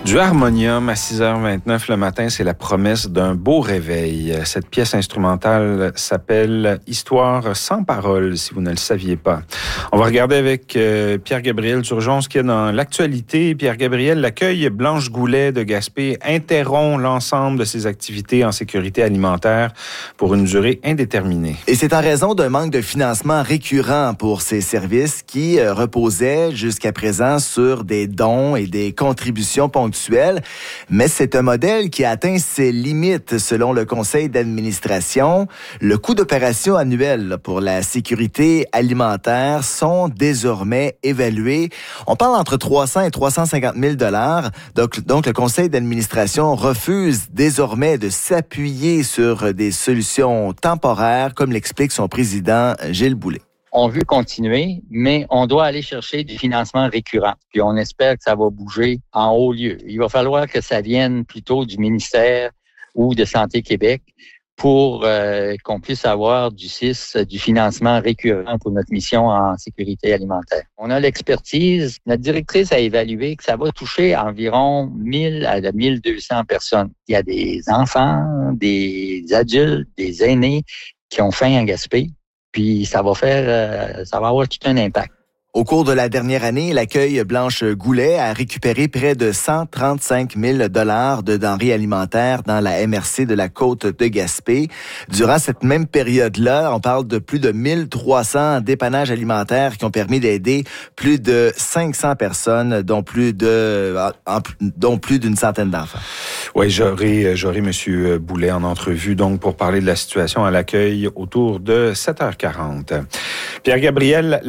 Du harmonium à 6h29 le matin, c'est la promesse d'un beau réveil. Cette pièce instrumentale s'appelle « Histoire sans paroles », si vous ne le saviez pas. On va regarder avec Pierre-Gabriel Turgeon ce qu'il y a dans l'actualité. Pierre-Gabriel, l'accueil Blanche Goulet de Gaspé interrompt l'ensemble de ses activités en sécurité alimentaire pour une durée indéterminée. Et c'est en raison d'un manque de financement récurrent pour ces services qui reposaient jusqu'à présent sur des dons et des contributions ponctuelles. Mais c'est un modèle qui a atteint ses limites selon le conseil d'administration. Le coût d'opération annuel pour la sécurité alimentaire sont désormais évalués. On parle entre 300 et 350 000 $. Donc, le conseil d'administration refuse désormais de s'appuyer sur des solutions temporaires, comme l'explique son président Gilles Boulay. On veut continuer, mais on doit aller chercher du financement récurrent. Puis on espère que ça va bouger en haut lieu. Il va falloir que ça vienne plutôt du ministère ou de Santé Québec pour qu'on puisse avoir du financement récurrent pour notre mission en sécurité alimentaire. On a l'expertise. Notre directrice a évalué que ça va toucher environ 1000 à 1200 personnes. Il y a des enfants, des adultes, des aînés qui ont faim à Gaspé. Puis ça va avoir tout un impact. Au cours de la dernière année, l'accueil Blanche Goulet a récupéré près de 135 000 $ de denrées alimentaires dans la MRC de la Côte de Gaspé. Durant cette même période-là, on parle de plus de 1300 dépannages alimentaires qui ont permis d'aider plus de 500 personnes, dont plus d'une centaine d'enfants. Oui, j'aurai M. Boulay en entrevue donc pour parler de la situation à l'accueil autour de 7h40. Pierre-Gabriel,